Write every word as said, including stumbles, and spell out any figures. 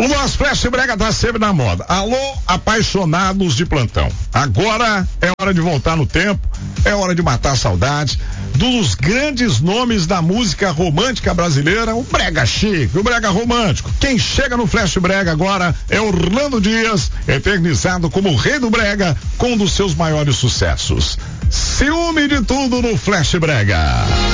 O nosso Flash Brega tá sempre na moda. Alô, apaixonados de plantão. Agora é hora de voltar no tempo, é hora de matar a saudade dos grandes nomes da música romântica brasileira, o brega chique, o brega romântico. Quem chega no Flash Brega agora é Orlando Dias, eternizado como o rei do brega, com um dos seus maiores sucessos. Ciúme de tudo no Flash Brega.